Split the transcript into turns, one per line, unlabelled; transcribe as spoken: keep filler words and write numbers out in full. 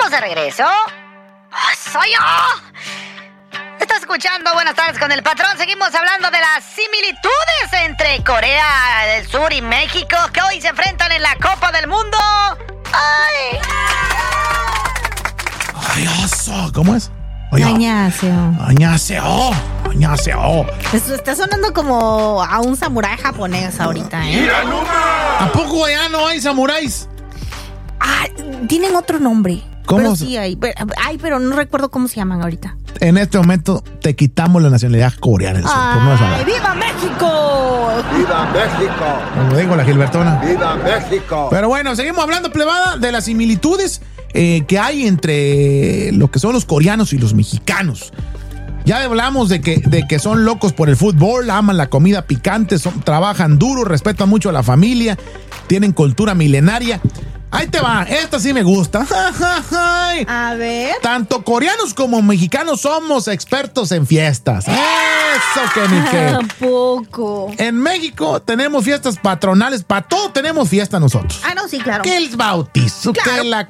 estamos de regreso. ¡Oh, soy yo! Estás escuchando Buenas tardes con el patrón. Seguimos hablando de las similitudes entre Corea del Sur y México, que hoy se enfrentan en la Copa del Mundo. ¡Ay!
¡Ay, oso! ¿Cómo es?
Añaseo.
Añaseo. Añaseo.
Eso está sonando como a un samurái japonés ahorita, ¿eh?
¿A poco ya no hay samuráis?
Ah, tienen otro nombre.
¿Cómo
Pero
se-
sí hay. Pero- Ay, pero no recuerdo cómo se llaman ahorita.
En este momento te quitamos la nacionalidad coreana del sur. por no
¡Ay,
saber.
¡viva México!
¡Viva México!
Como digo la Gilbertona.
¡Viva México!
Pero bueno, seguimos hablando, plebada, de las similitudes eh, que hay entre lo que son los coreanos y los mexicanos. Ya hablamos de que, de que son locos por el fútbol, aman la comida picante, son- trabajan duro, respetan mucho a la familia, tienen cultura milenaria. Ahí te va, esta sí me gusta.
A ver.
Tanto coreanos como mexicanos somos expertos en fiestas. Eso que ni qué.
Tampoco.
En México tenemos fiestas patronales, para todo tenemos fiesta nosotros.
Ah, no, sí, claro.
Que el bautizo,
Claro.
que la